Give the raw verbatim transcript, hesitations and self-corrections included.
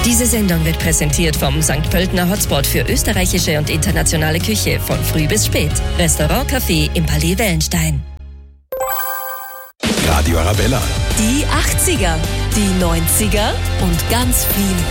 Diese Sendung wird präsentiert vom Sankt Pöltener Hotspot für österreichische und internationale Küche von früh bis spät. Restaurant Café im Palais Wellenstein. Radio Arabella. Die achtziger, die neunziger und ganz viel